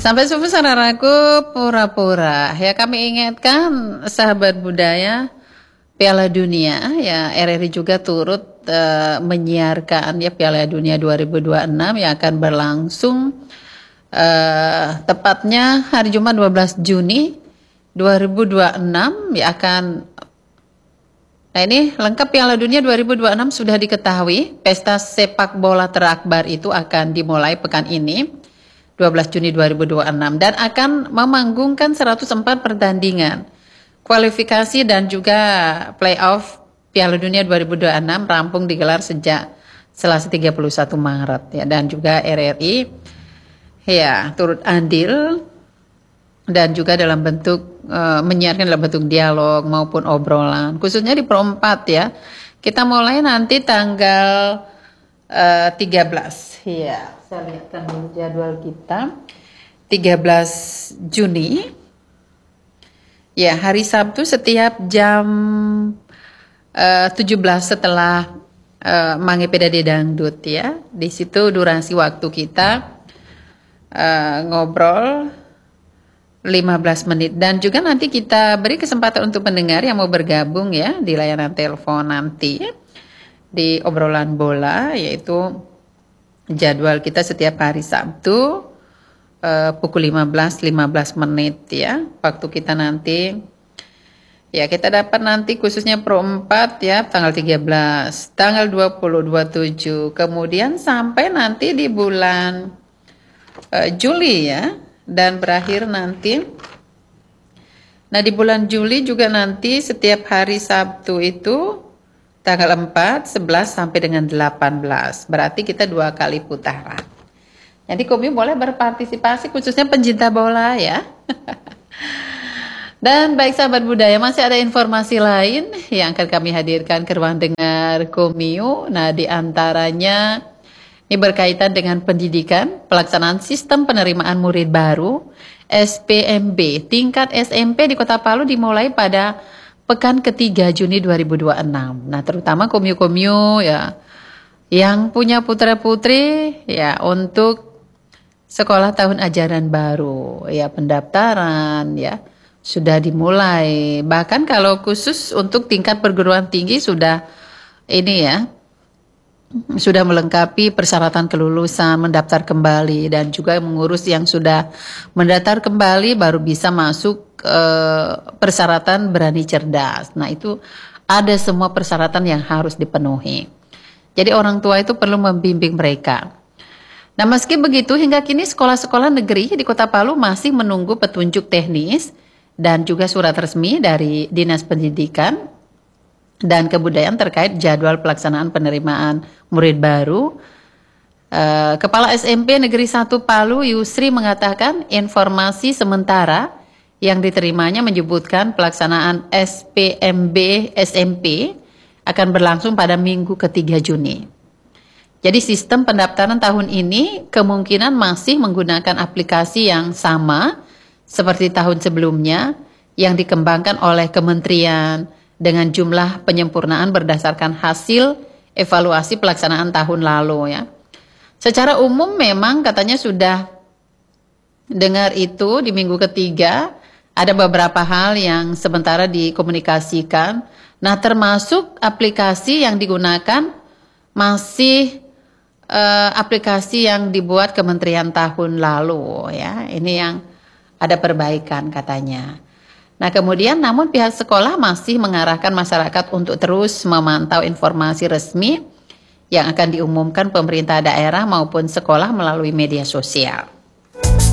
Sampai subuh saudaraku, pura-pura. Ya kami ingatkan sahabat budaya Piala Dunia, ya RRI juga turut menyiarkan ya Piala Dunia 2026 yang akan berlangsung tepatnya hari Jumat 12 Juni 2026 ya akan. Nah ini lengkap Piala Dunia 2026 sudah diketahui. Pesta sepak bola terakbar itu akan dimulai pekan ini 12 Juni 2026 dan akan memanggungkan 104 pertandingan kualifikasi dan juga playoff Piala Dunia 2026 rampung digelar sejak Selasa 31 Maret ya, dan juga RRI ya turut andil dan juga dalam bentuk menyiarkan dalam bentuk dialog maupun obrolan khususnya di Pro 4 ya. Kita mulai nanti tanggal 13 ya. Saya lihatkan dulu jadwal kita 13 Juni ya, hari Sabtu setiap jam 17 setelah Mangepeda Dangdut ya. Di situ durasi waktu kita ngobrol 15 menit dan juga nanti kita beri kesempatan untuk pendengar yang mau bergabung ya di layanan telepon nanti di obrolan bola, yaitu jadwal kita setiap hari Sabtu pukul 15 menit ya. Waktu kita nanti ya kita dapat nanti khususnya Pro 4 ya tanggal 13, tanggal 20, 27, kemudian sampai nanti di bulan Juli ya, dan berakhir nanti. Nah di bulan Juli juga nanti setiap hari Sabtu itu tanggal 4, 11 sampai dengan 18. Berarti kita 2 kali putaran. Jadi Komi boleh berpartisipasi khususnya pencinta bola ya. Dan baik sahabat budaya, masih ada informasi lain yang akan kami hadirkan ke ruang dengar Komiu. Nah di antaranya ini berkaitan dengan pendidikan, pelaksanaan sistem penerimaan murid baru SPMB tingkat SMP di Kota Palu dimulai pada pekan ketiga Juni 2026. Nah, terutama komyu-komyu ya yang punya putra-putri ya untuk sekolah tahun ajaran baru ya, pendaftaran ya sudah dimulai. Bahkan kalau khusus untuk tingkat perguruan tinggi sudah ini ya, sudah melengkapi persyaratan kelulusan, mendaftar kembali dan juga mengurus yang sudah mendaftar kembali baru bisa masuk persyaratan berani cerdas. Nah itu ada semua persyaratan yang harus dipenuhi. Jadi orang tua itu perlu membimbing mereka. Nah meski begitu hingga kini sekolah-sekolah negeri di Kota Palu masih menunggu petunjuk teknis dan juga surat resmi dari Dinas Pendidikan dan Kebudayaan terkait jadwal pelaksanaan penerimaan murid baru. Kepala SMP Negeri 1 Palu Yusri mengatakan informasi sementara yang diterimanya menyebutkan pelaksanaan SPMB SMP akan berlangsung pada minggu ketiga Juni. Jadi sistem pendaftaran tahun ini kemungkinan masih menggunakan aplikasi yang sama seperti tahun sebelumnya yang dikembangkan oleh kementerian dengan jumlah penyempurnaan berdasarkan hasil evaluasi pelaksanaan tahun lalu ya. Secara umum memang katanya sudah dengar itu di minggu ketiga ada beberapa hal yang sementara dikomunikasikan. Nah termasuk aplikasi yang digunakan masih aplikasi yang dibuat kementerian tahun lalu ya. Ini yang ada perbaikan katanya. Nah kemudian namun pihak sekolah masih mengarahkan masyarakat untuk terus memantau informasi resmi yang akan diumumkan pemerintah daerah maupun sekolah melalui media sosial.